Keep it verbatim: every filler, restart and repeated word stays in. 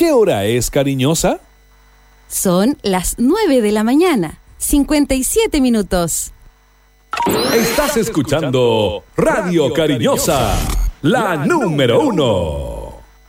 ¿Qué hora es, cariñosa? Son las nueve de la mañana, cincuenta y siete minutos. Estás escuchando Radio Cariñosa, la número uno.